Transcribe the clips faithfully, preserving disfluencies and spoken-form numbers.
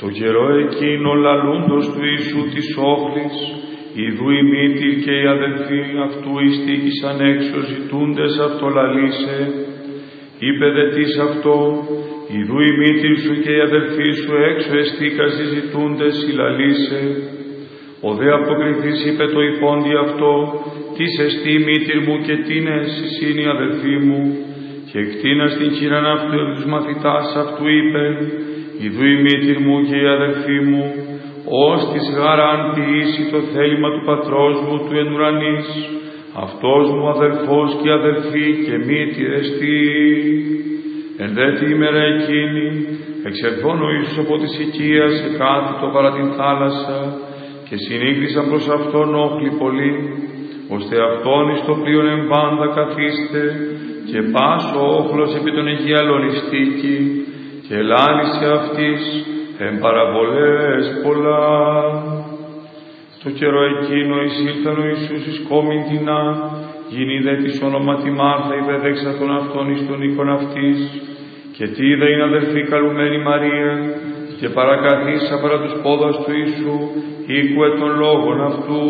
καιρό εκείνο λαλούντος του Ιησού της όχλης, ιδού η μήτηρ και οι αδελφοί αυτού ειστήκησαν έξω ζητούντες αυτό λαλήσε. Είπε δε τις αυτό, ιδού η μήτηρ σου και οι αδελφοί σου έξω εστίκασι ζητούντες συλλαλήσε. Ο δε αποκριθής είπε το υπόντι αυτό, τις εστί η μήτηρ μου και τίνες εισήν οι αδελφοί μου. Και εκτείνας την χείραν αυτού τους μαθητάς αυτού είπε, ιδού η μήτηρ μου και οι αδελφοί μου, ως της γαράν ποιήσει το θέλημα του πατρός μου του εν ουρανής, αυτός μου αδελφός και αδελφή και μήτηρ εστί. Εν δε τη ημέρα εκείνη, εξερθών ο Ιησούς από της οικίας εκάθιτο παρά την θάλασσα, και συνήγρισαν προς αυτόν όχλοι πολλοί, ώστε αυτόν εις το πλοίον εμβάντα καθίστε, και πάσο όχλος επί των Αιγιαλών ιστήκη, και λάλησε αυτής εν παραβολές πολλά. Στο καιρό εκείνο εισήλθαν ο Ιησούς εις κόμιντινα, γίνει δε της όνομα τη Μάρθα υπεδέξα των αυτών εις τον οίκον αυτής, και τι είδα είναι αδελφή καλουμένη Μαρία, και παρακαθίσα παρά τους πόδας του Ιησού, ήκουε των λόγων αυτού.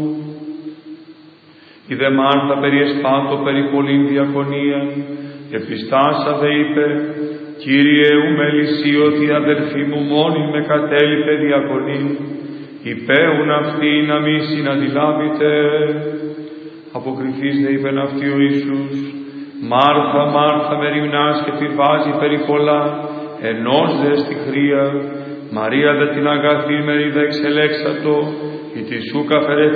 Η δε Μάρθα περιεσπάτω περί πολλήν διακονίαν, επιστάσα δε είπε, Κύριε ου μελισσί ότι η αδελφή μου μόνη με κατέλειπε διακονή, υπέουν αυτοί να μη συναντιλάβετε. Αποκριθείς δε είπεν αυτή ο Ιησούς, Μάρθα, Μάρθα με ρημνάς και τη βάζει περί πολλά, ενός δε στη χρία, Μαρία δε την αγαθή μερίδα εξελέξατο, η τη σου καφερε